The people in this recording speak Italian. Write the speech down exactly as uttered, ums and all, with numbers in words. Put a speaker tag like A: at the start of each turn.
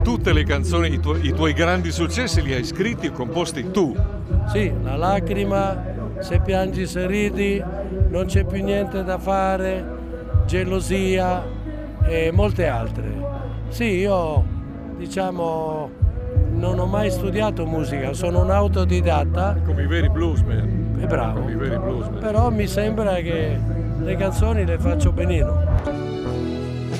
A: Tutte le canzoni, i, tu i tuoi grandi successi li hai scritti e composti tu.
B: Sì, La lacrima, Se piangi se ridi, Non c'è più niente da fare, Gelosia e molte altre. Sì, io diciamo non ho mai studiato musica, sono un autodidatta.
A: Come i veri bluesman.
B: È bravo.
A: Come i veri bluesman.
B: Però mi sembra che le canzoni le faccio benino.